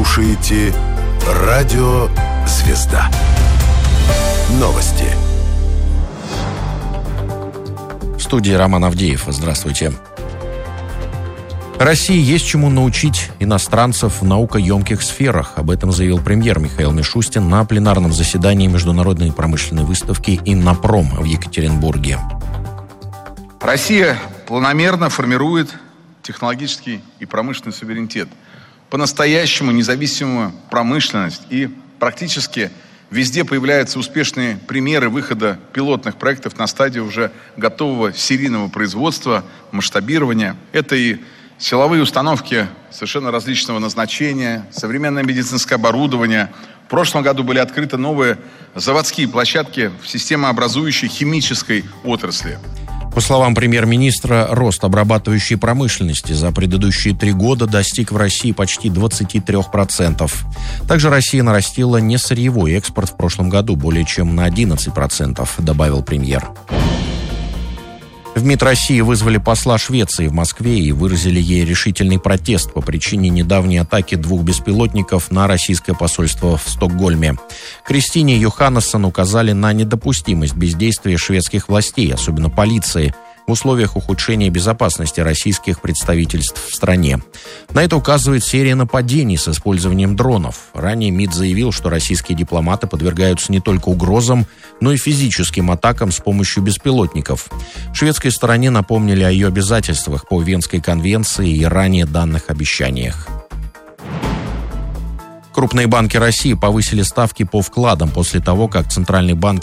слушаете Радио Звезда. Новости. В студии Роман Авдеев. Здравствуйте. России есть чему научить иностранцев в наукоемких сферах. Об этом заявил премьер Михаил Мишустин на пленарном заседании Международной промышленной выставки «Иннопром» в Екатеринбурге. Россия планомерно формирует технологический и промышленный суверенитет, по-настоящему независимую промышленность, и практически везде появляются успешные примеры выхода пилотных проектов на стадию уже готового серийного производства, масштабирования. Это и силовые установки совершенно различного назначения, современное медицинское оборудование. В прошлом году были открыты новые заводские площадки в системообразующей химической отрасли. По словам премьер-министра, рост обрабатывающей промышленности за предыдущие 3 года достиг в России почти 23%. Также Россия нарастила несырьевой экспорт в прошлом году более чем на 11%, добавил премьер. В МИД России вызвали посла Швеции в Москве и выразили ей решительный протест по причине недавней атаки 2 беспилотников на российское посольство в Стокгольме. Кристине Йоханнессон указали на недопустимость бездействия шведских властей, особенно полиции, в условиях ухудшения безопасности российских представительств в стране. На это указывает серия нападений с использованием дронов. Ранее МИД заявил, что российские дипломаты подвергаются не только угрозам, но и физическим атакам с помощью беспилотников. Шведской стороне напомнили о ее обязательствах по Венской конвенции и ранее данных обещаниях. Крупные банки России повысили ставки по вкладам после того, как Центральный банк